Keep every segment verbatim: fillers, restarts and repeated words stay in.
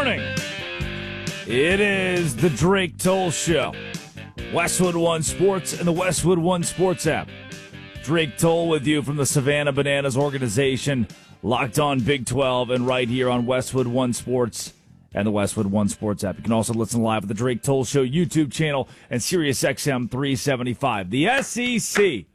morning. It is the Drake Toll Show. Westwood One Sports and the Westwood One Sports app. Drake Toll with you from the Savannah Bananas organization, locked on Big twelve, and right here on Westwood One Sports and the Westwood One Sports app. You can also listen live at the Drake Toll Show YouTube channel and Sirius X M three seventy-five. The S E C,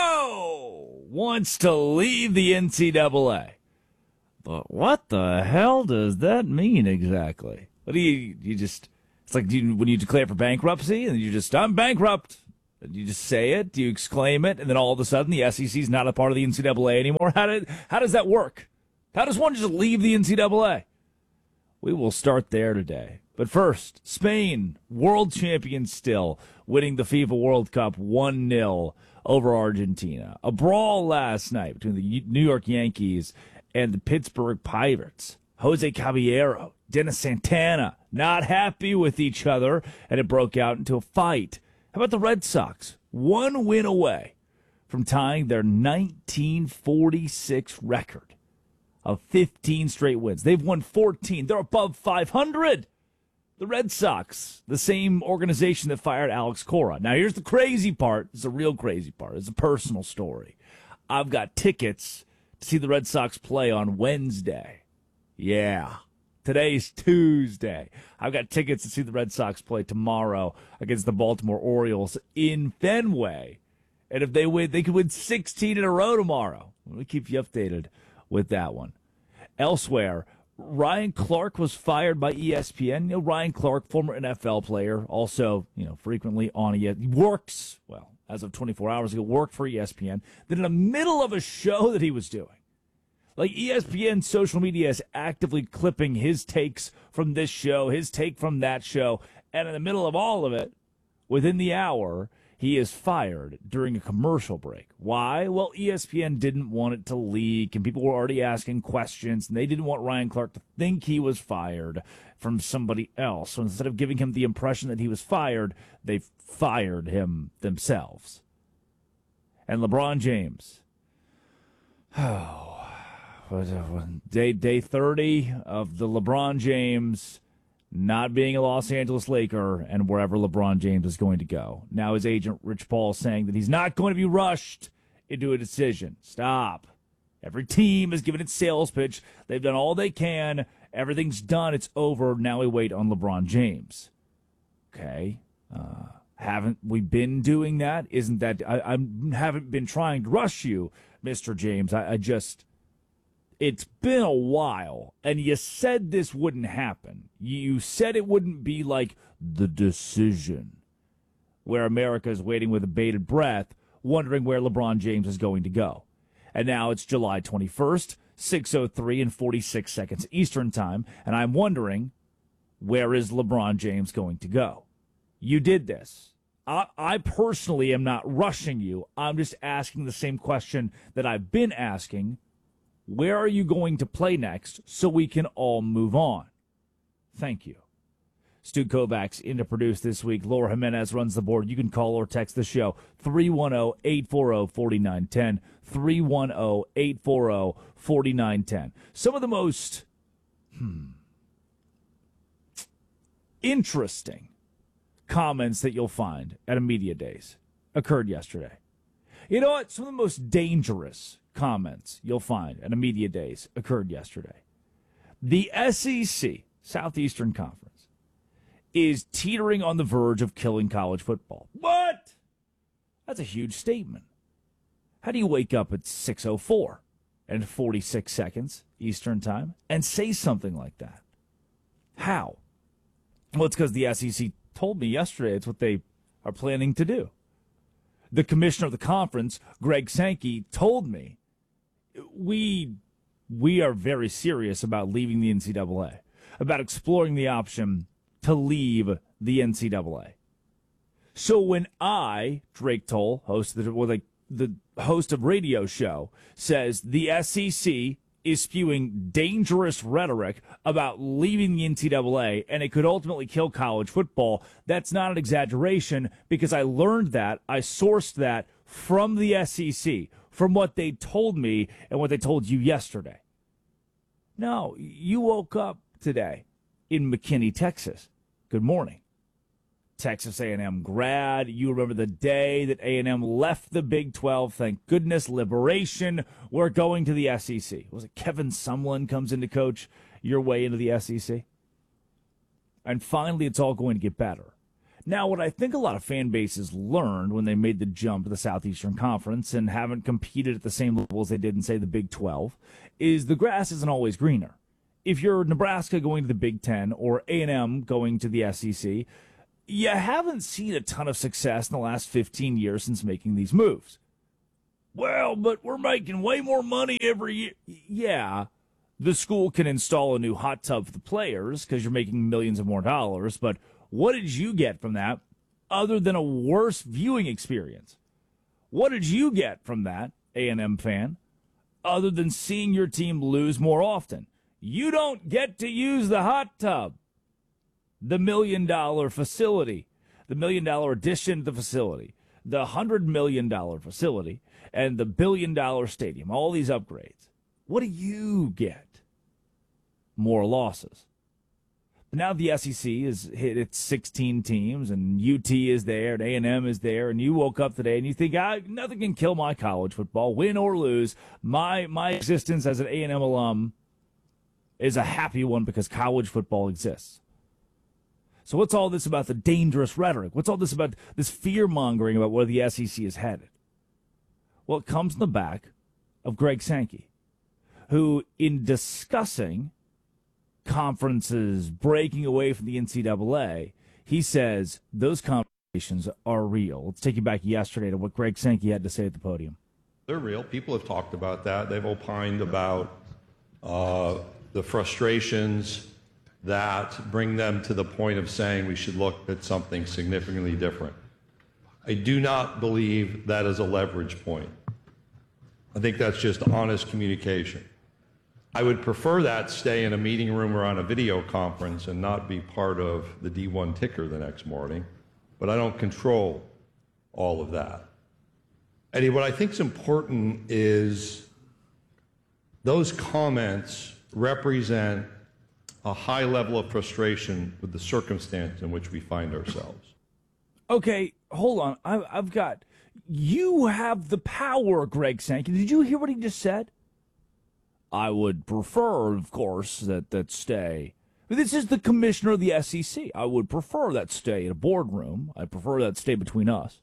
oh, wants to leave the N C double A. But what the hell does that mean exactly? What do you, you just, it's like do you, when you declare for bankruptcy and you just, I'm bankrupt. And you just say it, do you exclaim it, and then all of a sudden the S E C is not a part of the N C double A anymore? How did, how does that work? How does one just leave the N C double A? We will start there today. But first, Spain, world champions still, winning the FIFA World Cup one nil over Argentina. A brawl last night between the New York Yankees and the Pittsburgh Pirates. Jose Caballero, Dennis Santana, not happy with each other, and it broke out into a fight. How about the Red Sox? One win away from tying their nineteen forty-six record of fifteen straight wins. They've won fourteen. They're above five hundred. The Red Sox, the same organization that fired Alex Cora. Now, here's the crazy part. It's a real crazy part. It's a personal story. I've got tickets to see the Red Sox play on Wednesday. Yeah. Today's Tuesday. I've got tickets to see the Red Sox play tomorrow against the Baltimore Orioles in Fenway. And if they win, they could win sixteen in a row tomorrow. We'll keep you updated with that one. Elsewhere, Ryan Clark was fired by E S P N. You know, Ryan Clark, former N F L player, also, you know, frequently on E S P N. He works, well, as of twenty-four hours ago, worked for E S P N. Then in the middle of a show that he was doing, like E S P N social media is actively clipping his takes from this show, his take from that show, and in the middle of all of it, within the hour, he is fired during a commercial break. Why? Well, E S P N didn't want it to leak, and people were already asking questions, and they didn't want Ryan Clark to think he was fired from somebody else. So instead of giving him the impression that he was fired, they fired him themselves. And LeBron James. Oh. Day day thirty of the LeBron James not being a Los Angeles Laker and wherever LeBron James is going to go. Now his agent, Rich Paul, is saying that he's not going to be rushed into a decision. Stop. Every team has given its sales pitch. They've done all they can. Everything's done. It's over. Now we wait on LeBron James. Okay. Uh, haven't we been doing that? Isn't that I, I haven't been trying to rush you, Mister James. I, I just... It's been a while, and you said this wouldn't happen. You said it wouldn't be like The Decision, where America is waiting with a bated breath, wondering where LeBron James is going to go. And now it's July twenty-first, six oh three and forty-six seconds Eastern Time, and I'm wondering, where is LeBron James going to go? You did this. I, I personally am not rushing you. I'm just asking the same question that I've been asking. Where are you going to play next so we can all move on? Thank you. Stu Kovacs in to produce this week. Laura Jimenez runs the board. You can call or text the show. three one zero, eight four zero, four nine one zero. three one zero, eight four zero, four nine one zero. Some of the most hmm, interesting comments that you'll find at a media days occurred yesterday. You know what? Some of the most dangerous comments you'll find at a media days occurred yesterday. The S E C, Southeastern Conference, is teetering on the verge of killing college football. What? That's a huge statement. How do you wake up at six oh four and forty-six seconds Eastern Time and say something like that? How? Well, it's because the S E C told me yesterday it's what they are planning to do. The commissioner of the conference, Greg Sankey, told me we we are very serious about leaving the N C double A, about exploring the option to leave the N C double A. So when I, Drake Toll, host of the, well, like the host of radio show, says the S E C is spewing dangerous rhetoric about leaving the N C double A and it could ultimately kill college football, that's not an exaggeration because I learned that, I sourced that from the S E C, from what they told me and what they told you yesterday. No, you woke up today in McKinney, Texas. Good morning. Texas A and M grad. You remember the day that A and M left the Big twelve. Thank goodness, liberation. We're going to the S E C. Was it Kevin Sumlin comes in to coach your way into the S E C? And finally, it's all going to get better. Now, what I think a lot of fan bases learned when they made the jump to the Southeastern Conference and haven't competed at the same level as they did in, say, the Big twelve, is the grass isn't always greener. If you're Nebraska going to the Big Ten or A and M going to the S E C, you haven't seen a ton of success in the last fifteen years since making these moves. Well, but we're making way more money every year. Yeah, the school can install a new hot tub for the players because you're making millions of more dollars, but what did you get from that other than a worse viewing experience? What did you get from that, A and M fan, other than seeing your team lose more often? You don't get to use the hot tub. The million-dollar facility, the million-dollar addition to the facility, the hundred million dollar facility, and the billion-dollar stadium, all these upgrades. What do you get? More losses. But now the S E C has hit its sixteen teams, and U T is there, and A and M is there, and you woke up today and you think, I, nothing can kill my college football, win or lose. My, my existence as an A and M alum is a happy one because college football exists. So what's all this about the dangerous rhetoric? What's all this about this fear-mongering about where the S E C is headed? Well, it comes in the back of Greg Sankey, who, in discussing conferences breaking away from the N C double A, he says those conversations are real. Let's take you back yesterday to what Greg Sankey had to say at the podium. They're real. People have talked about that. They've opined about uh, the frustrations that bring them to the point of saying we should look at something significantly different. I do not believe that is a leverage point. I think that's just honest communication. I would prefer that stay in a meeting room or on a video conference and not be part of the D one ticker the next morning, but I don't control all of that. Eddie, what I think is important is those comments represent a high level of frustration with the circumstance in which we find ourselves. Okay, hold on. I, I've got, you have the power, Greg Sankey. Did you hear what he just said? I would prefer, of course, that that stay. This is the commissioner of the S E C. I would prefer that stay in a boardroom. I prefer that stay between us.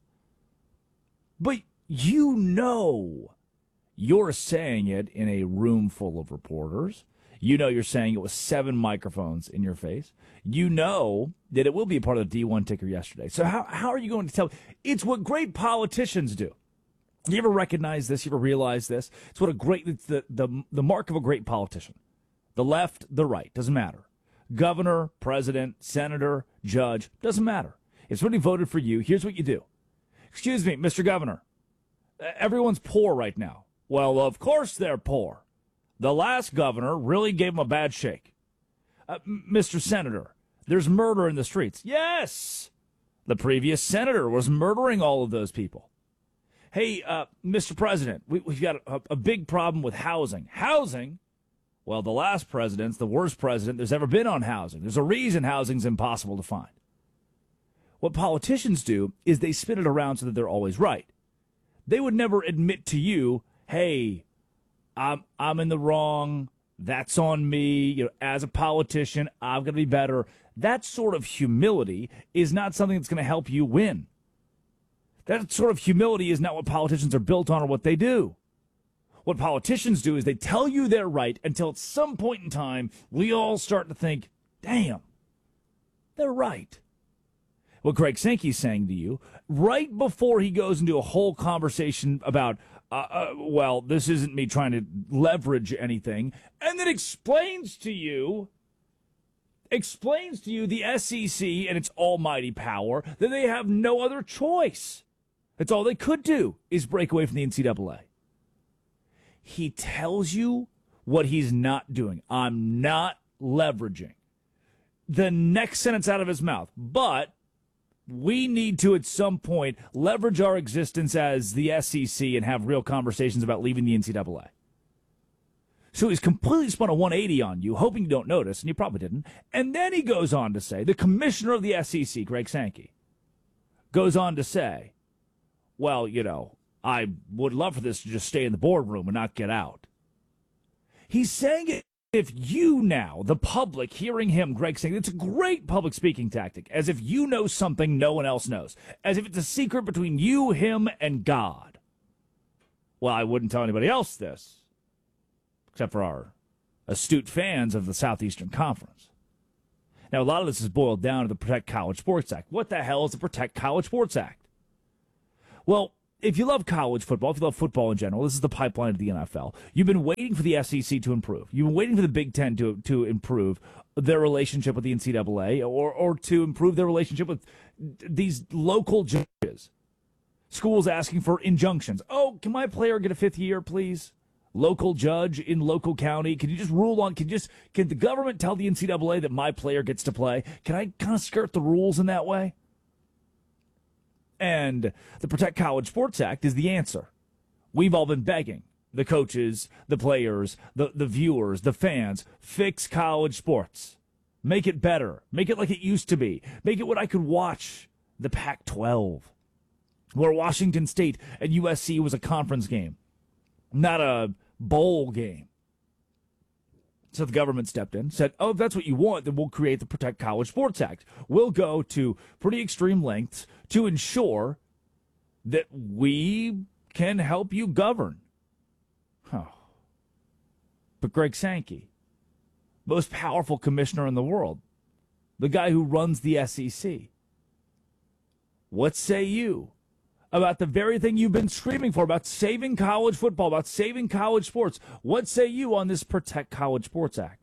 But you know you're saying it in a room full of reporters. You know you're saying it with seven microphones in your face. You know that it will be a part of the D one ticker yesterday. So how how are you going to tell? It's what great politicians do. You ever recognize this? You ever realize this? It's what a great, it's the, the, the mark of a great politician. The left, the right, doesn't matter. Governor, president, senator, judge, doesn't matter. If somebody voted for you, here's what you do. Excuse me, Mister Governor, everyone's poor right now. Well, of course they're poor. The last governor really gave them a bad shake. Uh, Mister Senator, there's murder in the streets. Yes! The previous senator was murdering all of those people. Hey, uh, Mister President, we, we've got a, a big problem with housing. Housing? Well, the last president's the worst president there's ever been on housing. There's a reason housing's impossible to find. What politicians do is they spin it around so that they're always right. They would never admit to you, hey, I'm I'm in the wrong. That's on me. You know, as a politician, I've got to be better. That sort of humility is not something that's going to help you win. That sort of humility is not what politicians are built on or what they do. What politicians do is they tell you they're right until at some point in time, we all start to think, damn, they're right. What Greg Sankey's saying to you, right before he goes into a whole conversation about, uh, uh, well, this isn't me trying to leverage anything, and then explains to you, explains to you the S E C and its almighty power that they have no other choice. That's all they could do is break away from the N C double A. He tells you what he's not doing. I'm not leveraging. The next sentence out of his mouth, but we need to at some point leverage our existence as the S E C and have real conversations about leaving the N C double A. So he's completely spun a one eighty on you, hoping you don't notice, and you probably didn't. And then he goes on to say, the commissioner of the S E C, Greg Sankey, goes on to say, well, you know, I would love for this to just stay in the boardroom and not get out. He's saying it if you now, the public, hearing him, Greg, saying it's a great public speaking tactic, as if you know something no one else knows, as if it's a secret between you, him, and God. Well, I wouldn't tell anybody else this, except for our astute fans of the Southeastern Conference. Now, a lot of this is boiled down to the Protect College Sports Act. What the hell is the Protect College Sports Act? Well, if you love college football, if you love football in general, this is the pipeline of the N F L. You've been waiting for the S E C to improve. You've been waiting for the Big Ten to to improve their relationship with the N C double A or, or to improve their relationship with these local judges. Schools asking for injunctions. Oh, can my player get a fifth year, please? Local judge in local county. Can you just rule on, can just, can the government tell the N C double A that my player gets to play? Can I kind of skirt the rules in that way? And the Protect College Sports Act is the answer. We've all been begging the coaches, the players, the, the viewers, the fans, fix college sports. Make it better. Make it like it used to be. Make it what I could watch, the Pac twelve, where Washington State and U S C was a conference game, not a bowl game. So the government stepped in, said, oh, if that's what you want, then we'll create the Protect College Sports Act. We'll go to pretty extreme lengths to ensure that we can help you govern. Oh. But Greg Sankey, most powerful commissioner in the world, the guy who runs the S E C, what say you about the very thing you've been screaming for, about saving college football, about saving college sports? What say you on this Protect College Sports Act?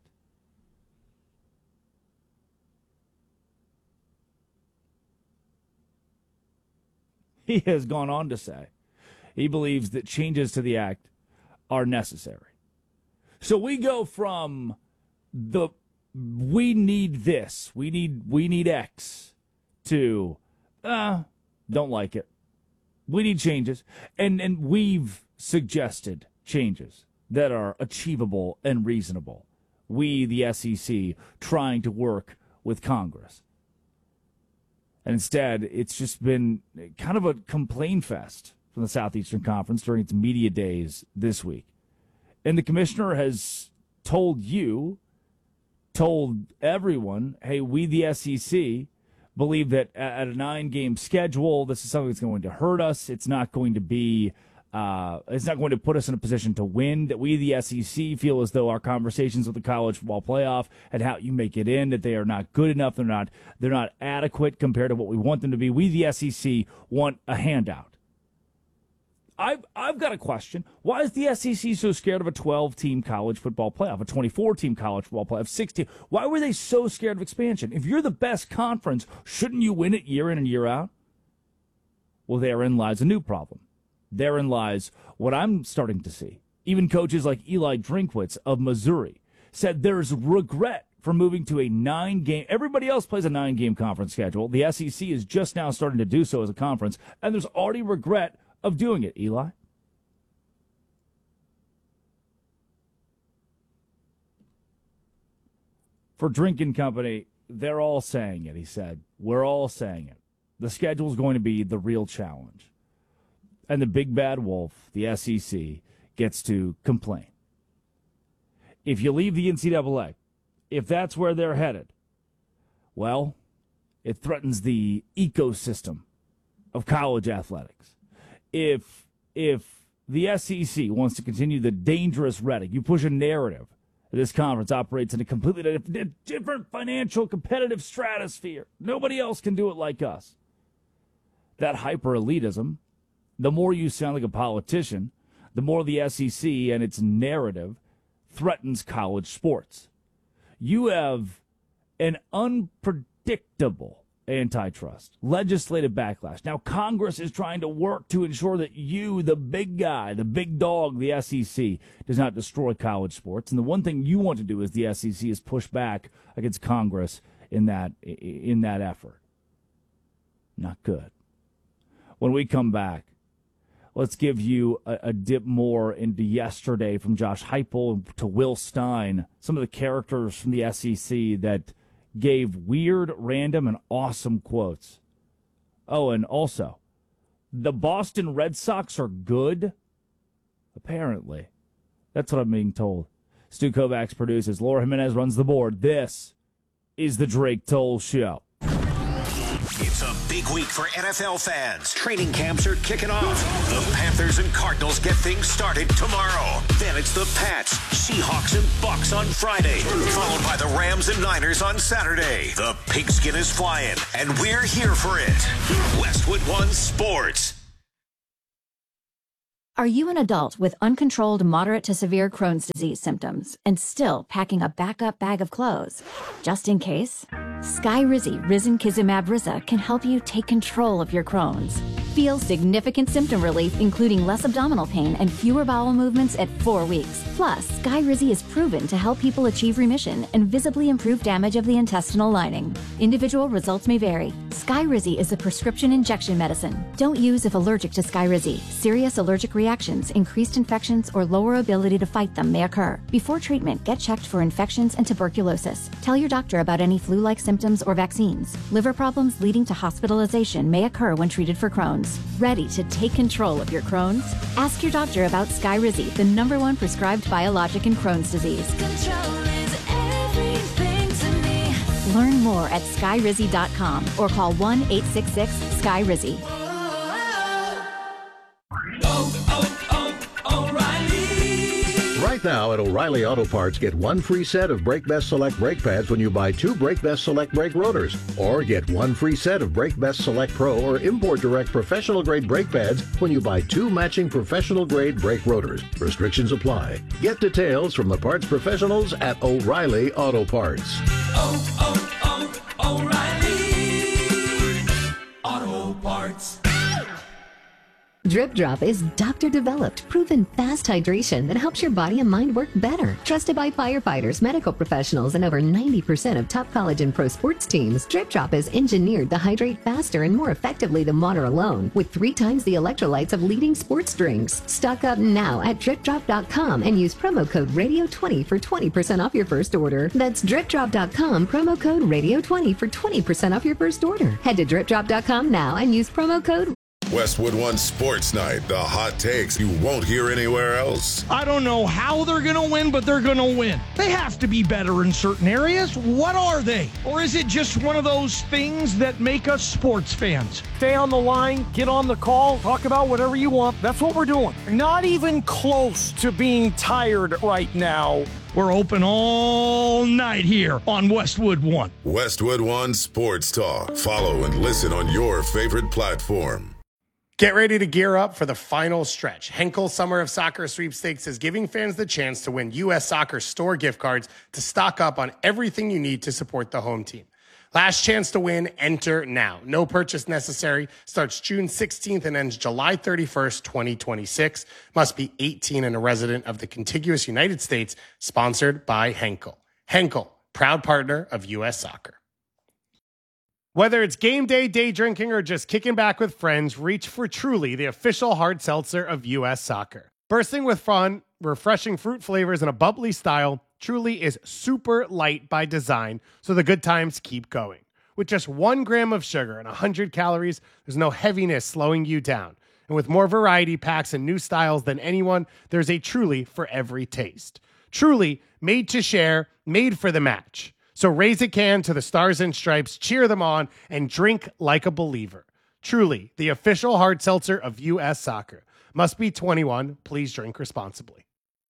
He has gone on to say he believes that changes to the act are necessary. So we go from the we need this, we need we need X, to uh, don't like it. We need changes, and, and we've suggested changes that are achievable and reasonable. We, the S E C, trying to work with Congress. And instead, it's just been kind of a complaint fest from the Southeastern Conference during its media days this week. And the commissioner has told you, told everyone, hey, we, the S E C, believe that at a nine-game schedule, this is something that's going to hurt us. It's not going to be, uh, it's not going to put us in a position to win. That we, the S E C, feel as though our conversations with the college football playoff and how you make it in, that they are not good enough. They're not, they're not adequate compared to what we want them to be. We, the S E C, want a handout. I've, I've got a question. Why is the S E C so scared of a twelve-team college football playoff, a twenty-four-team college football playoff, sixteen? Why were they so scared of expansion? If you're the best conference, shouldn't you win it year in and year out? Well, therein lies a new problem. Therein lies what I'm starting to see. Even coaches like Eli Drinkwitz of Missouri said there's regret for moving to a nine-game. Everybody else plays a nine-game conference schedule. The S E C is just now starting to do so as a conference, and there's already regret of doing it, Eli. For Drinking Company, they're all saying it, he said. We're all saying it. The schedule's going to be the real challenge. And the big bad wolf, the S E C, gets to complain. If you leave the N C double A, if that's where they're headed, well, it threatens the ecosystem of college athletics. If if the S E C wants to continue the dangerous rhetoric, you push a narrative that this conference operates in a completely different financial competitive stratosphere. Nobody else can do it like us. That hyper-elitism, the more you sound like a politician, the more the S E C and its narrative threatens college sports. You have an unpredictable antitrust, legislative backlash. Now Congress is trying to work to ensure that you, the big guy, the big dog, the S E C, does not destroy college sports. And the one thing you want to do as the S E C is push back against Congress in that in that effort. Not good. When we come back, let's give you a, a dip more into yesterday from Josh Heupel to Will Stein, some of the characters from the S E C that gave weird, random, and awesome quotes. Oh, and also, the Boston Red Sox are good, apparently. That's what I'm being told. Stu Kovacs produces. Laura Jimenez runs the board. This is the Drake Toll Show. It's a big week for N F L fans. Training camps are kicking off. The Panthers and Cardinals get things started tomorrow. Then it's the Pats, Seahawks, and Bucks on Friday, followed by the Rams and Niners on Saturday. The pigskin is flying, and we're here for it. Westwood One Sports. Are you an adult with uncontrolled moderate to severe Crohn's disease symptoms and still packing a backup bag of clothes? Just in case? Skyrizi Risankizumab Riza can help you take control of your Crohn's. Feel significant symptom relief, including less abdominal pain and fewer bowel movements at four weeks. Plus, Skyrizi is proven to help people achieve remission and visibly improve damage of the intestinal lining. Individual results may vary. Skyrizi is a prescription injection medicine. Don't use if allergic to Skyrizi. Serious allergic reactions, increased infections, or lower ability to fight them may occur. Before treatment, get checked for infections and tuberculosis. Tell your doctor about any flu-like symptoms or vaccines. Liver problems leading to hospitalization may occur when treated for Crohn's. Ready to take control of your Crohn's? Ask your doctor about Skyrizi, the number one prescribed biologic in Crohn's disease. Control is everything to me. Learn more at skyrizi dot com or call one eight six six sky rizi. Right now at O'Reilly Auto Parts, get one free set of Brake Best Select brake pads when you buy two Brake Best Select brake rotors. Or get one free set of Brake Best Select Pro or Import Direct professional grade brake pads when you buy two matching professional grade brake rotors. Restrictions apply. Get details from the parts professionals at O'Reilly Auto Parts. Oh, oh, oh, O'Reilly Auto Parts. Drip Drop is doctor-developed, proven fast hydration that helps your body and mind work better. Trusted by firefighters, medical professionals, and over ninety percent of top college and pro sports teams, Drip Drop is engineered to hydrate faster and more effectively than water alone, with three times the electrolytes of leading sports drinks. Stock up now at drip drop dot com and use promo code radio twenty for twenty percent off your first order. That's drip drop dot com, promo code radio twenty for twenty percent off your first order. Head to drip drop dot com now and use promo code Westwood One Sports Night, the hot takes you won't hear anywhere else. I don't know how they're going to win, but they're going to win. They have to be better in certain areas. What are they? Or is it just one of those things that make us sports fans? Stay on the line, get on the call, talk about whatever you want. That's what we're doing. Not even close to being tired right now. We're open all night here on Westwood One. Westwood One Sports Talk. Follow and listen on your favorite platform. Get ready to gear up for the final stretch. Henkel Summer of Soccer Sweepstakes is giving fans the chance to win U S Soccer store gift cards to stock up on everything you need to support the home team. Last chance to win, enter now. No purchase necessary. Starts June sixteenth and ends July thirty-first, twenty twenty-six. Must be eighteen and a resident of the contiguous United States. Sponsored by Henkel. Henkel, proud partner of U S Soccer. Whether it's game day, day drinking, or just kicking back with friends, reach for Truly, the official hard seltzer of U S Soccer. Bursting with fun, refreshing fruit flavors, and a bubbly style, Truly is super light by design, so the good times keep going. With just one gram of sugar and one hundred calories, there's no heaviness slowing you down. And with more variety packs and new styles than anyone, there's a Truly for every taste. Truly, made to share, made for the match. So raise a can to the Stars and Stripes, cheer them on, and drink like a believer. Truly, the official hard seltzer of U S Soccer. Must be twenty-one. Please drink responsibly.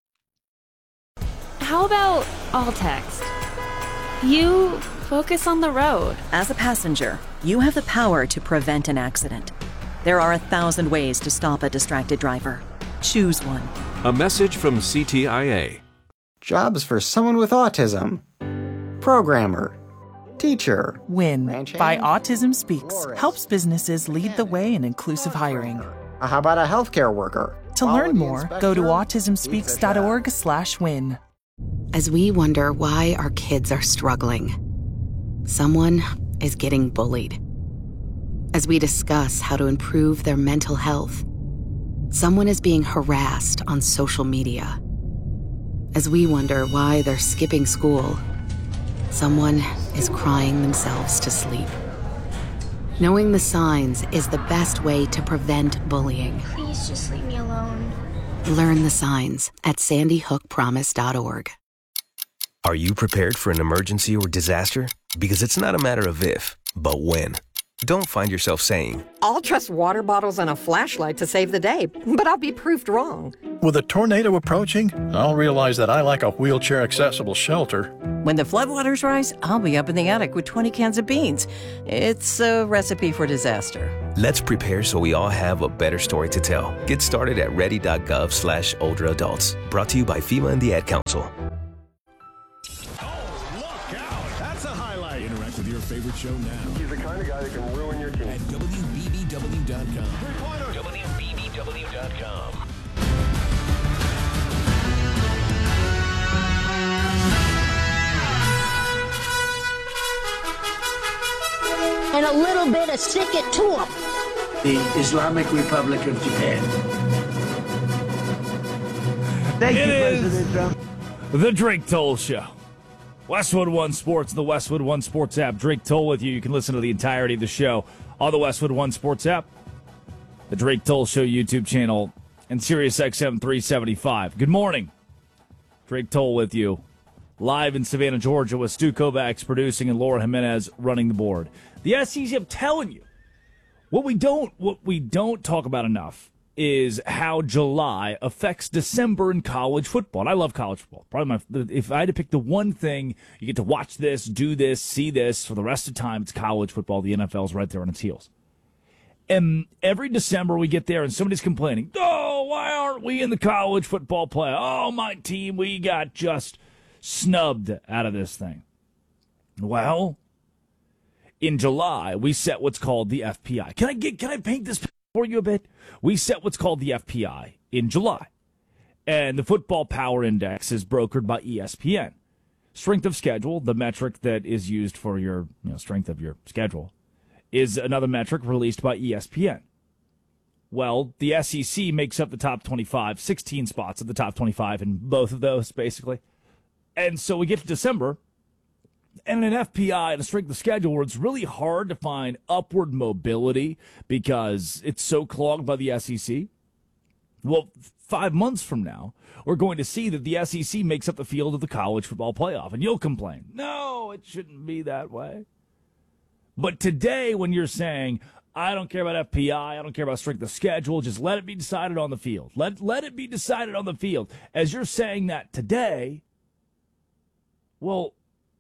How about all text? You focus on the road. As a passenger, you have the power to prevent an accident. There are a thousand ways to stop a distracted driver. Choose one. A message from C T I A. Jobs for someone with autism. Programmer. Teacher. WIN by Autism Speaks helps businesses lead the way in inclusive hiring. How about a healthcare worker? To learn more, go to autism speaks dot org slash win. As we wonder why our kids are struggling, someone is getting bullied. As we discuss how to improve their mental health, Someone is being harassed on social media. As we wonder why they're skipping school, someone is crying themselves to sleep. Knowing the signs is the best way to prevent bullying. Please just leave me alone. Learn the signs at sandy hook promise dot org. Are you prepared for an emergency or disaster? Because it's not a matter of if, but when. Don't find yourself saying, I'll trust water bottles and a flashlight to save the day, but I'll be proved wrong. With a tornado approaching, I'll realize that I like a wheelchair-accessible shelter. When the floodwaters rise, I'll be up in the attic with twenty cans of beans. It's a recipe for disaster. let's prepare so we all have a better story to tell. Get started at ready.gov slash older adults. Brought to you by FEMA and the Ad Council. That's a highlight. Interact with your favorite show now. He's the kind of guy that can ruin your team. At W B B W dot com. W B B W dot com. And a little bit of stick it to them. The Islamic Republic of Japan. Thank it you, President Trump. The Drake Toll Show. Westwood One Sports, the Westwood One Sports app. Drake Toll with you. You can listen to the entirety of the show on the Westwood One Sports app, the Drake Toll Show YouTube channel, and Sirius X M three seventy-five. Good morning. Drake Toll with you. Live in Savannah, Georgia, with Stu Kovacs producing and Laura Jimenez running the board. The S E C, I'm telling you, what we don't what we don't talk about enough is how July affects December in college football. And I love college football. Probably my, if I had to pick the one thing, you get to watch this, do this, see this for the rest of the time, it's college football. The N F L's right there on its heels. And every December we get there and somebody's complaining, oh, why aren't we in the college football play? Oh, my team, we got just snubbed out of this thing. Well, in July, we set what's called the F P I. Can I get? Can I paint this for you a bit? We set what's called the F P I in July, and the Football Power Index is brokered by E S P N. Strength of schedule, the metric that is used for your you know, strength of your schedule, is another metric released by E S P N. Well, the S E C makes up the top twenty-five, sixteen spots of the top twenty-five in both of those, basically. And so we get to December, and an F P I and a strength of schedule where it's really hard to find upward mobility because it's so clogged by the S E C. Well, five months from now, we're going to see that the S E C makes up the field of the college football playoff, and you'll complain, no, it shouldn't be that way. But today, when you're saying, I don't care about F P I, I don't care about strength of schedule, just let it be decided on the field. Let, let it be decided on the field. As you're saying that today, well,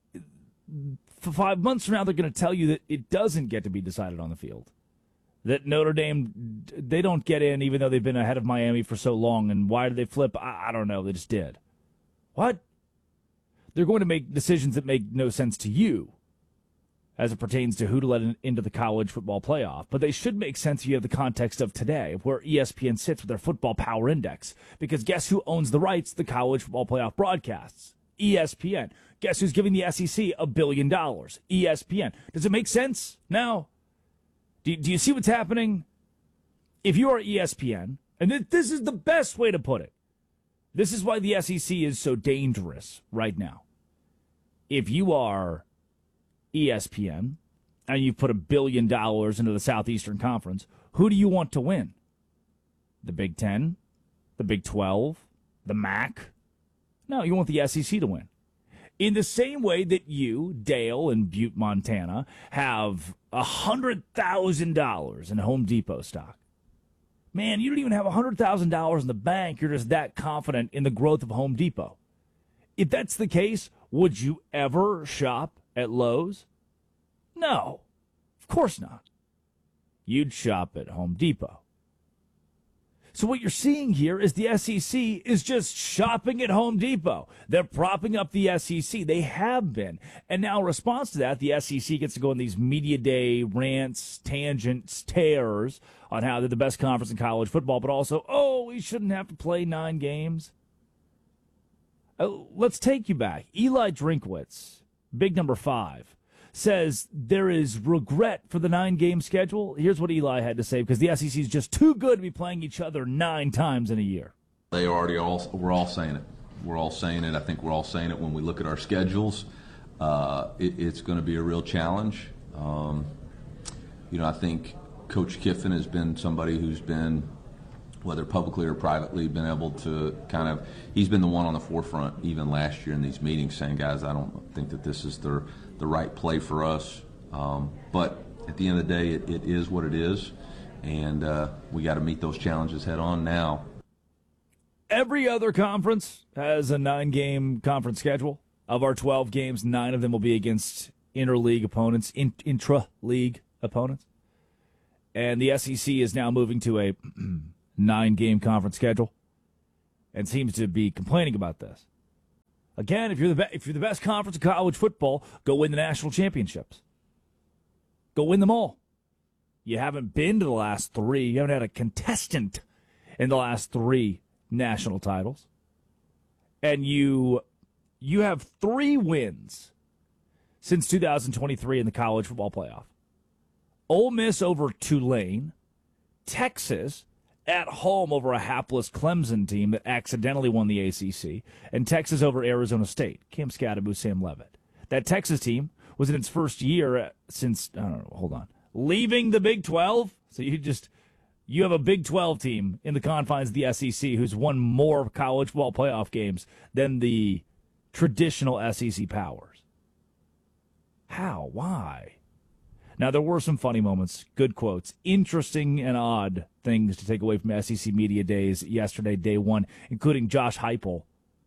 for five months from now, they're going to tell you that it doesn't get to be decided on the field. That Notre Dame, they don't get in even though they've been ahead of Miami for so long. And why did they flip? I, I don't know. They just did. What? They're going to make decisions that make no sense to you as it pertains to who to let in, into the college football playoff. But they should make sense if you have the context of today, of where E S P N sits with their Football Power Index. Because guess who owns the rights to the college football playoff broadcasts? E S P N. Guess who's giving the S E C a billion dollars? E S P N. Does it make sense? No. Do, do you see what's happening? If you are E S P N, and th- this is the best way to put it, this is why the S E C is so dangerous right now. If you are E S P N and you put a billion dollars into the Southeastern Conference, who do you want to win? The Big Ten? The Big twelve? The M A C? No, you want the S E C to win. In the same way that you, Dale in Butte, Montana, have one hundred thousand dollars in Home Depot stock. Man, you don't even have one hundred thousand dollars in the bank. You're just that confident in the growth of Home Depot. If that's the case, would you ever shop at Lowe's? No, of course not. You'd shop at Home Depot. So what you're seeing here is the S E C is just shopping at Home Depot. They're propping up the S E C. They have been. And now in response to that, the S E C gets to go on these media day rants, tangents, tears on how they're the best conference in college football, but also, oh, we shouldn't have to play nine games. Uh, let's take you back. Eli Drinkwitz, big number five, says there is regret for the nine-game schedule. Here's what Eli had to say, because the S E C is just too good to be playing each other nine times in a year. They already all, we're all saying it. We're all saying it. I think we're all saying it when we look at our schedules. Uh, it, it's going to be a real challenge. Um, you know, I think Coach Kiffin has been somebody who's been, whether publicly or privately, been able to kind of, he's been the one on the forefront even last year in these meetings saying, guys, I don't think that this is the, the right play for us. Um, but at the end of the day, it, it is what it is, and uh, we got to meet those challenges head on now. Every other conference has a nine-game conference schedule. Of our twelve games, nine of them will be against interleague opponents, in, intra-league opponents. And the S E C is now moving to a nine-game conference schedule and seems to be complaining about this. Again, if you're the be- if you're the best conference in college football, go win the national championships. Go win them all. You haven't been to the last three. You haven't had a contestant in the last three national titles. And you you have three wins since two thousand twenty-three in the college football playoff. Ole Miss over Tulane, Texas at home over a hapless Clemson team that accidentally won the A C C, and Texas over Arizona State. Cam Scadaboo, Sam Levitt. That Texas team was in its first year since, I don't know, hold on, leaving the Big twelve. So you just, you have a Big twelve team in the confines of the S E C who's won more college football playoff games than the traditional S E C powers. How? Why? Now, there were some funny moments, good quotes, interesting and odd things to take away from S E C Media Days yesterday, day one, including Josh Heupel,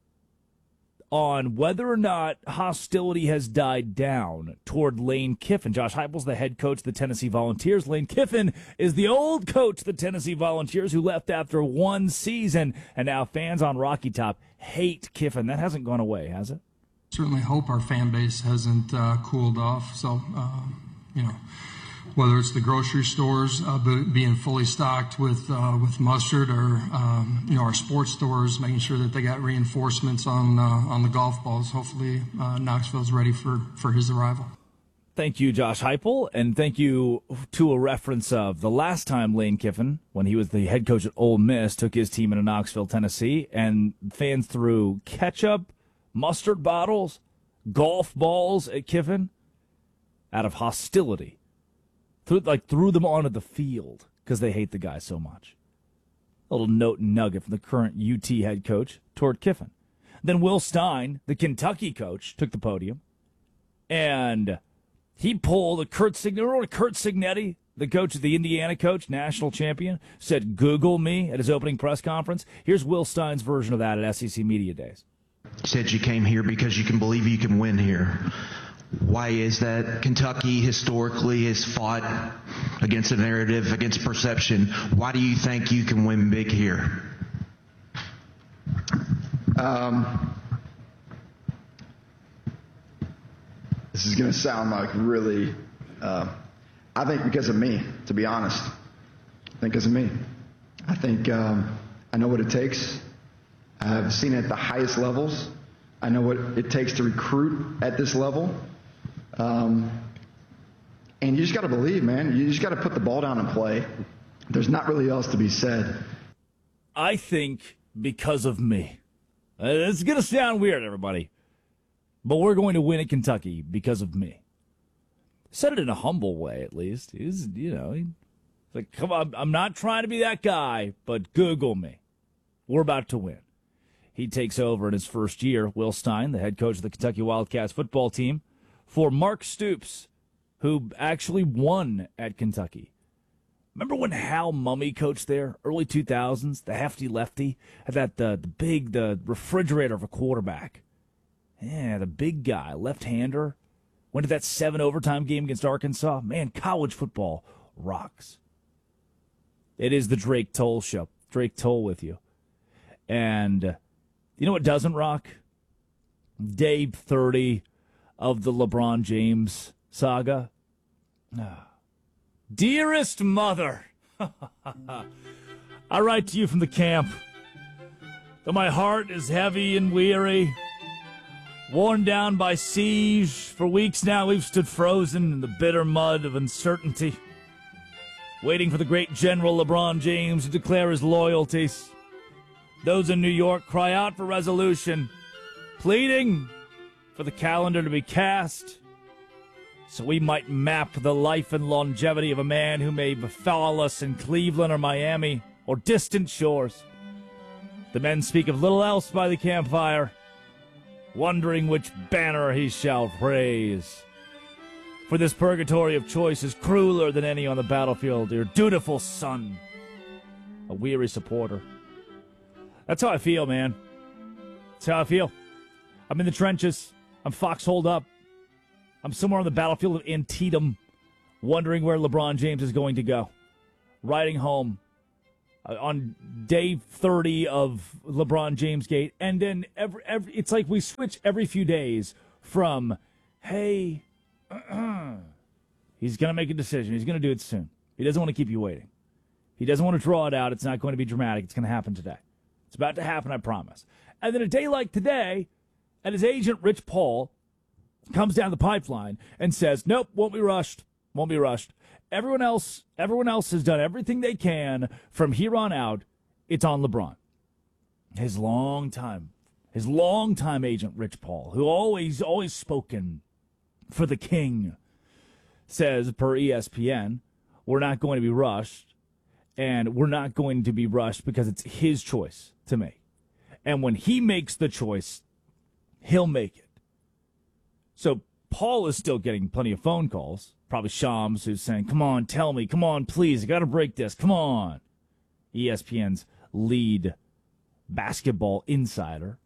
on whether or not hostility has died down toward Lane Kiffin. Josh Heupel's the head coach of the Tennessee Volunteers. Lane Kiffin is the old coach of the Tennessee Volunteers who left after one season, and now fans on Rocky Top hate Kiffin. That hasn't gone away, has it? Certainly hope our fan base hasn't uh, cooled off. So, uh, you know, whether it's the grocery stores uh, being fully stocked with uh, with mustard, or um, you know, our sports stores making sure that they got reinforcements on uh, on the golf balls. Hopefully, uh, Knoxville's ready for, for his arrival. Thank you, Josh Heupel, and thank you to a reference of the last time Lane Kiffin, when he was the head coach at Ole Miss, took his team into Knoxville, Tennessee, and fans threw ketchup, mustard bottles, golf balls at Kiffin out of hostility. Threw, like threw them onto the field because they hate the guy so much. A little note and nugget from the current U T head coach toward Kiffin. Then Will Stein, the Kentucky coach, took the podium, and he pulled a Kurt Signetti. Kurt Signetti, the coach of the Indiana coach, national champion, said, "Google me" at his opening press conference. Here's Will Stein's version of that at S E C Media Days. You said you came here because you can believe you can win here. Why is that? Kentucky historically has fought against a narrative, against perception. Why do you think you can win big here? Um, this is going to sound like really, uh, I think because of me, to be honest. I think because of me. I think um, I know what it takes. I've seen it at the highest levels. I know what it takes to recruit at this level. Um, and you just got to believe, man. You just got to put the ball down and play. There's not really else to be said. I think because of me. Uh, it's going to sound weird, everybody. But we're going to win at Kentucky because of me. Said it in a humble way, at least. He's, you know, he's like, come on, I'm not trying to be that guy, but Google me. We're about to win. He takes over in his first year, Will Stein, the head coach of the Kentucky Wildcats football team, for Mark Stoops, who actually won at Kentucky. Remember when Hal Mummy coached there, early two thousands, the hefty lefty, had that the, the big, the refrigerator of a quarterback. Yeah, the big guy, left-hander. Went to that seven overtime game against Arkansas. Man, college football rocks. It is the Drake Toll Show. Drake Toll with you. And uh, you know what doesn't rock? Day thirty of the LeBron James saga. Ah. Dearest mother, I write to you from the camp. Though my heart is heavy and weary, Worn down by siege, for weeks now we've stood frozen in the bitter mud of uncertainty, waiting for the great General LeBron James to declare his loyalties. Those in New York cry out for resolution, pleading for the calendar to be cast so we might map the life and longevity of a man who may befall us in Cleveland or Miami or distant shores. The men speak of little else by the campfire, wondering which banner he shall praise. For this purgatory of choice is crueler than any on the battlefield, your dutiful son, a weary supporter. That's how I feel, man. That's how I feel. I'm in the trenches. I'm foxholed up. I'm somewhere on the battlefield of Antietam, wondering where LeBron James is going to go. Riding home uh, on day thirty of LeBron James Gate, and then every, every it's like we switch every few days from, hey, uh-uh, he's going to make a decision. He's going to do it soon. He doesn't want to keep you waiting. He doesn't want to draw it out. It's not going to be dramatic. It's going to happen today. It's about to happen, I promise. And then a day like today, and his agent, Rich Paul, comes down the pipeline and says, nope, won't be rushed, won't be rushed. Everyone else, everyone else has done everything they can from here on out. It's on LeBron. His long time, his long time agent, Rich Paul, who always, always spoken for the king, says per E S P N, we're not going to be rushed, and we're not going to be rushed because it's his choice to make. And when he makes the choice, he'll make it. So Paul is still getting plenty of phone calls. Probably Shams, who's saying, come on, tell me. Come on, please. I got to break this. Come on. E S P N's lead basketball insider.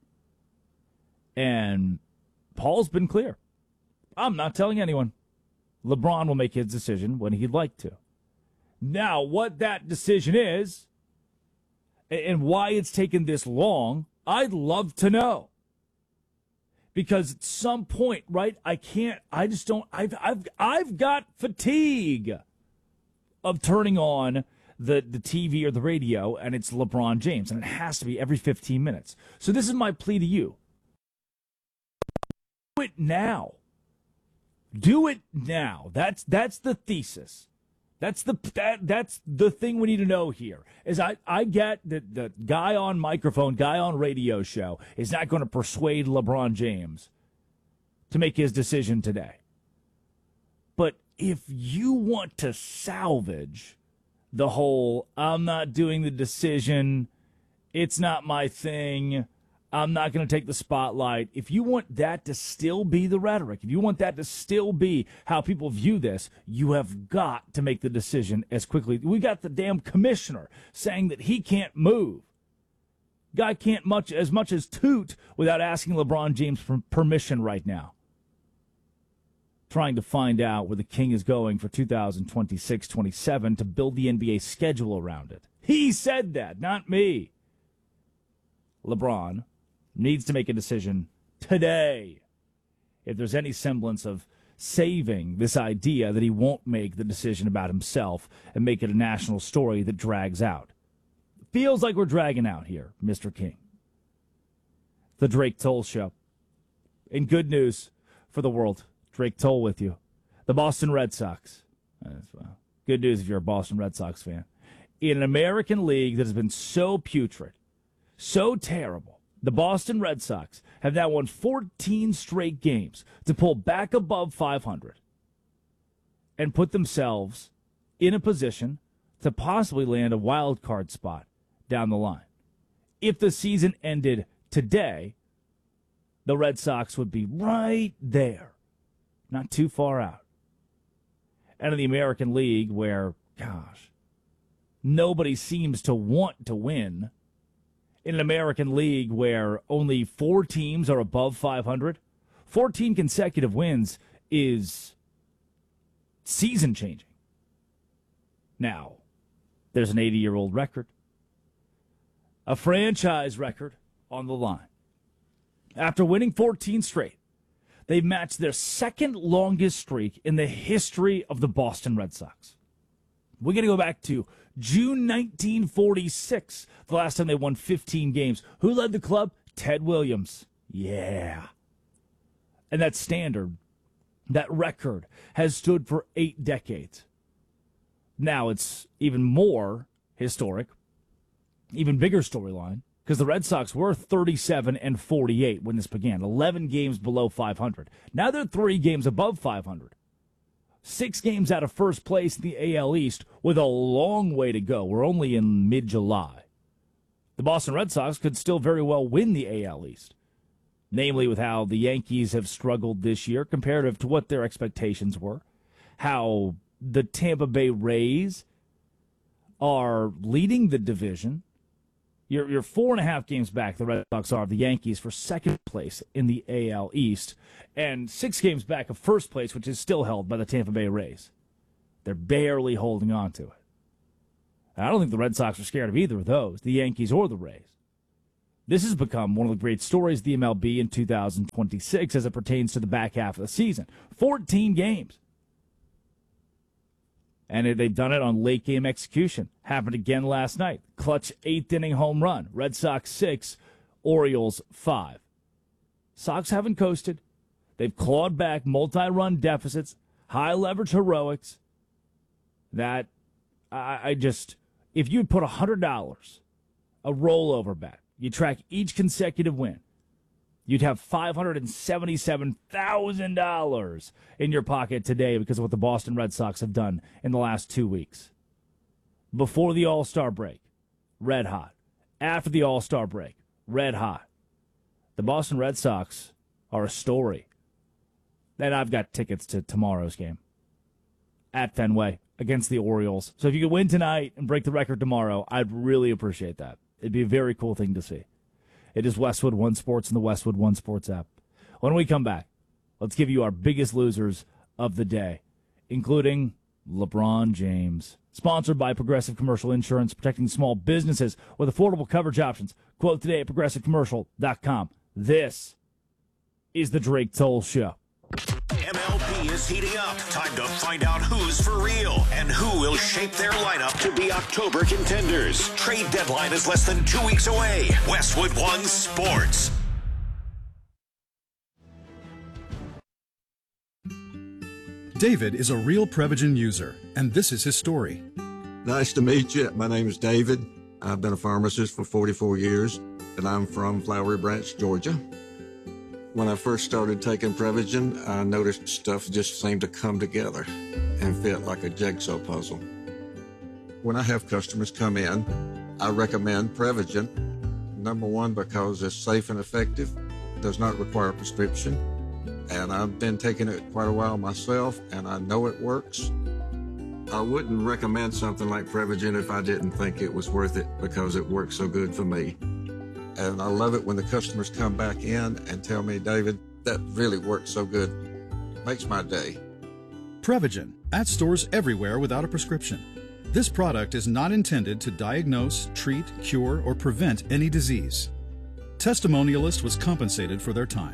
And Paul's been clear. I'm not telling anyone. LeBron will make his decision when he'd like to. Now, what that decision is and why it's taken this long, I'd love to know. Because at some point, right, I can't, I just don't, I've, I've, I've got fatigue of turning on the, the T V or the radio, and it's LeBron James, and it has to be every fifteen minutes. So this is my plea to you. Do it now. Do it now. That's, that's the thesis. That's the that, that's the thing we need to know here. Is I, I get that the guy on microphone, guy on radio show is not going to persuade LeBron James to make his decision today. But if you want to salvage the whole, I'm not doing the decision, it's not my thing, I'm not going to take the spotlight. If you want that to still be the rhetoric, if you want that to still be how people view this, you have got to make the decision as quickly. We got the damn commissioner saying that he can't move. Guy can't much as much as toot without asking LeBron James for permission right now. Trying to find out where the king is going for two thousand twenty-six twenty-seven to build the N B A schedule around it. He said that, not me. LeBron needs to make a decision today if there's any semblance of saving this idea that he won't make the decision about himself and make it a national story that drags out. Feels like we're dragging out here, Mister King. The Drake Toll Show. In good news for the world, Drake Toll with you. The Boston Red Sox. Well, good news if you're a Boston Red Sox fan. In an American League that has been so putrid, so terrible, the Boston Red Sox have now won fourteen straight games to pull back above five hundred and put themselves in a position to possibly land a wild card spot down the line. If the season ended today, the Red Sox would be right there, not too far out. And in the American League, where, gosh, nobody seems to want to win, in an American League where only four teams are above five hundred, fourteen consecutive wins is season-changing. Now, there's an eighty-year-old record, a franchise record on the line. After winning fourteen straight, they've matched their second longest streak in the history of the Boston Red Sox. We're going to go back to June nineteen forty-six, the last time they won fifteen games. Who led the club? Ted Williams. Yeah. And that standard, that record, has stood for eight decades. Now it's even more historic, even bigger storyline, because the Red Sox were thirty-seven and forty-eight when this began, eleven games below five hundred. Now they're three games above five hundred. Six games out of first place in the A L East with a long way to go. We're only in mid-July. The Boston Red Sox could still very well win the A L East, namely with how the Yankees have struggled this year comparative to what their expectations were, how the Tampa Bay Rays are leading the division. You're, you're four and a half games back, the Red Sox are, of the Yankees for second place in the A L East, and six games back of first place, which is still held by the Tampa Bay Rays. They're barely holding on to it. And I don't think the Red Sox are scared of either of those, the Yankees or the Rays. This has become one of the great stories of the M L B in two thousand twenty-six as it pertains to the back half of the season. fourteen games. And they've done it on late game execution. Happened again last night. Clutch eighth inning home run. Red Sox six, Orioles five. Sox haven't coasted. They've clawed back multi-run deficits, high leverage heroics. That, I, I just, if you'd put one hundred dollars, a rollover bet, you track each consecutive win, you'd have five hundred seventy-seven thousand dollars in your pocket today because of what the Boston Red Sox have done in the last two weeks. Before the All-Star break, red hot. After the All-Star break, red hot. The Boston Red Sox are a story. And I've got tickets to tomorrow's game at Fenway against the Orioles. So if you could win tonight and break the record tomorrow, I'd really appreciate that. It'd be a very cool thing to see. It is Westwood One Sports and the Westwood One Sports app. When we come back, let's give you our biggest losers of the day, including LeBron James. Sponsored by Progressive Commercial Insurance, protecting small businesses with affordable coverage options. Quote today at progressive commercial dot com. This is the Drake Toll Show. M L B is heating up. Time to find out who's for real and who will shape their lineup to be October contenders. Trade deadline is less than two weeks away. Westwood One Sports. David is a real Prevagen user, and this is his story. Nice to meet you. My name is David. I've been a pharmacist for forty-four years, and I'm from Flowery Branch, Georgia. When I first started taking Prevagen, I noticed stuff just seemed to come together and fit like a jigsaw puzzle. When I have customers come in, I recommend Prevagen. Number one, because it's safe and effective, does not require a prescription, and I've been taking it quite a while myself, and I know it works. I wouldn't recommend something like Prevagen if I didn't think it was worth it because it works so good for me. And I love it when the customers come back in and tell me, David, that really works so good. Makes my day. Prevagen, at stores everywhere without a prescription. This product is not intended to diagnose, treat, cure, or prevent any disease. Testimonialist was compensated for their time.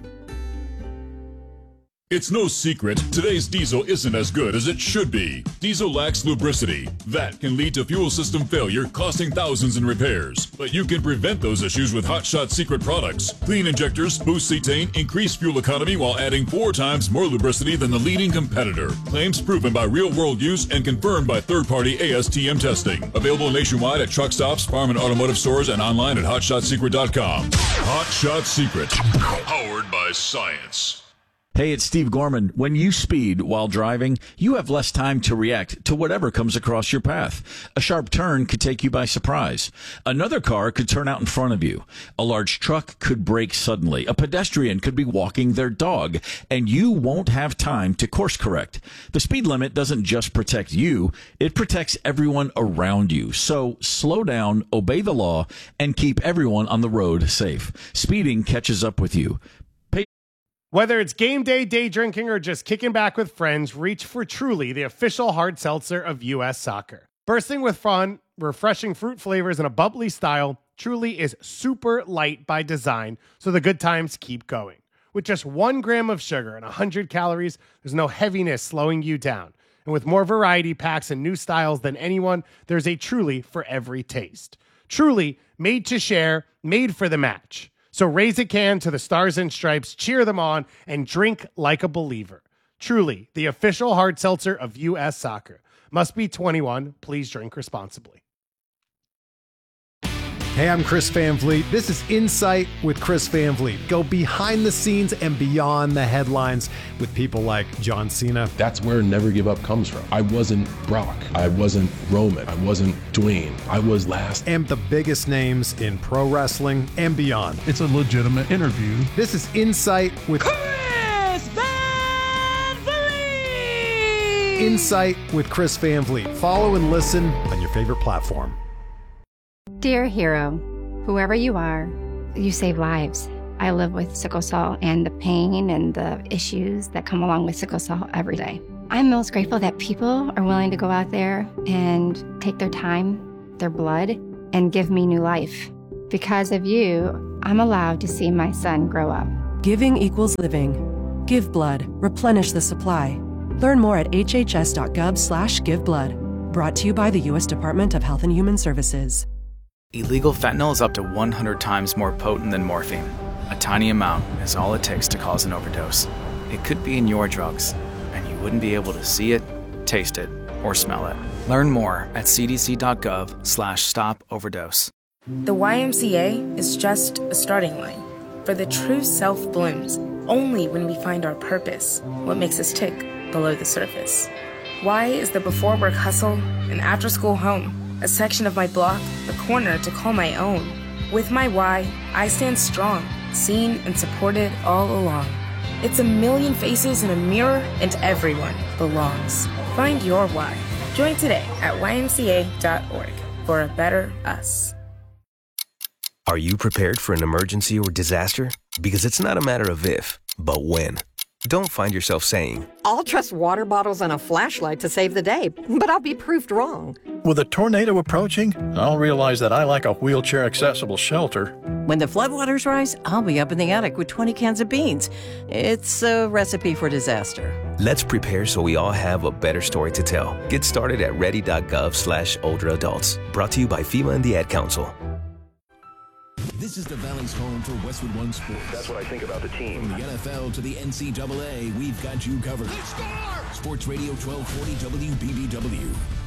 It's no secret, today's diesel isn't as good as it should be. Diesel lacks lubricity. That can lead to fuel system failure, costing thousands in repairs. But you can prevent those issues with Hot Shot Secret products. Clean injectors boost cetane, increase fuel economy while adding four times more lubricity than the leading competitor. Claims proven by real-world use and confirmed by third-party A S T M testing. Available nationwide at truck stops, farm and automotive stores, and online at hot shot secret dot com. Hot Shot Secret, powered by science. Hey, it's Steve Gorman. When you speed while driving, you have less time to react to whatever comes across your path. A sharp turn could take you by surprise. Another car could turn out in front of you. A large truck could brake suddenly. A pedestrian could be walking their dog, and you won't have time to course correct. The speed limit doesn't just protect you, it protects everyone around you. So slow down, obey the law, and keep everyone on the road safe. Speeding catches up with you. Whether it's game day, day drinking, or just kicking back with friends, reach for Truly, the official hard seltzer of U S Soccer. Bursting with fun, refreshing fruit flavors, and a bubbly style, Truly is super light by design, so the good times keep going. With just one gram of sugar and one hundred calories, there's no heaviness slowing you down. And with more variety packs and new styles than anyone, there's a Truly for every taste. Truly, made to share, made for the match. So raise a can to the Stars and Stripes, cheer them on, and drink like a believer. Truly, the official hard seltzer of U S Soccer. Must be twenty-one. Please drink responsibly. Hey, I'm Chris Van Vliet. This is Insight with Chris Van Vliet. Go behind the scenes and beyond the headlines with people like John Cena. That's where Never Give Up comes from. I wasn't Brock. I wasn't Roman. I wasn't Dwayne. I was last. And the biggest names in pro wrestling and beyond. It's a legitimate interview. This is Insight with Chris Van Vliet. Insight with Chris Van Vliet. Follow and listen on your favorite platform. Dear hero, whoever you are, you save lives. I live with sickle cell and the pain and the issues that come along with sickle cell every day. I'm most grateful that people are willing to go out there and take their time, their blood, and give me new life. Because of you, I'm allowed to see my son grow up. Giving equals living. Give blood. Replenish the supply. Learn more at hhs.gov slash giveblood. Brought to you by the U S Department of Health and Human Services. Illegal fentanyl is up to one hundred times more potent than morphine. A tiny amount is all it takes to cause an overdose. It could be in your drugs, and you wouldn't be able to see it, taste it, or smell it. Learn more at cdc.gov slash stop overdose. The Y M C A is just a starting line. For the true self blooms only when we find our purpose, what makes us tick below the surface. Y is the before work hustle and after school home. A section of my block, a corner to call my own. With my why, I stand strong, seen and supported all along. It's a million faces in a mirror, and everyone belongs. Find your why. Join today at y m c a dot org for a better us. Are you prepared for an emergency or disaster? Because it's not a matter of if, but when. Don't find yourself saying, I'll trust water bottles and a flashlight to save the day, but I'll be proved wrong. With a tornado approaching, I'll realize that I like a wheelchair-accessible shelter. When the floodwaters rise, I'll be up in the attic with twenty cans of beans. It's a recipe for disaster. Let's prepare so we all have a better story to tell. Get started at ready.gov slash older adults. Brought to you by FEMA and the Ad Council. This is the Valley's home for Westwood One Sports. That's what I think about the team. From the N F L to the N C double A, we've got you covered. Sports Radio twelve forty W B B W.